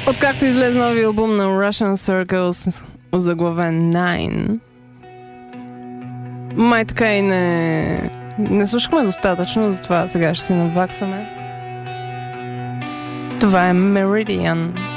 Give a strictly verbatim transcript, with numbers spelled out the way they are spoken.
Откакто излезе новия албум на Russian Circles, озаглавен Nine, май така и не, не слушахме достатъчно, затова сега ще се наваксаме. Това е Meridian.